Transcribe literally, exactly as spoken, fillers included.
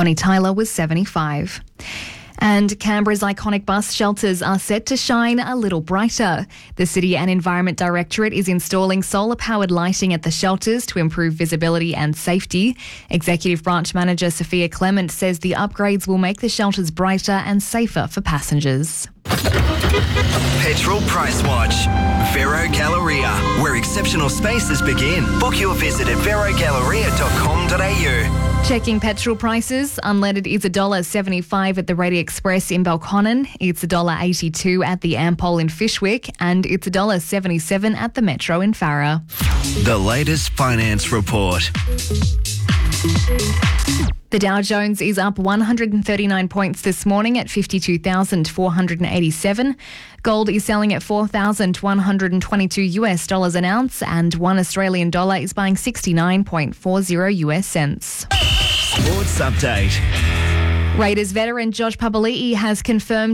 Bonnie Tyler was seventy-five. And Canberra's iconic bus shelters are set to shine a little brighter. The City and Environment Directorate is installing solar-powered lighting at the shelters to improve visibility and safety. Executive Branch Manager Sophia Clement says the upgrades will make the shelters brighter and safer for passengers. Petrol Price Watch. Vero Galleria, where exceptional spaces begin. Book your visit at vero galleria dot com dot a u. Checking petrol prices. Unleaded is one dollar seventy-five at the Ready Express in Belconnen. It's one dollar eighty-two at the Ampol in Fyshwick. And it's one dollar seventy-seven at the Metro in Farrer. The latest finance report. The Dow Jones is up one hundred thirty-nine points this morning at fifty-two thousand four hundred eighty-seven. Gold is selling at four thousand one hundred twenty-two US dollars an ounce, and one Australian dollar is buying sixty-nine point four zero US cents. Sports update. Raiders veteran Josh Papali'i has confirmed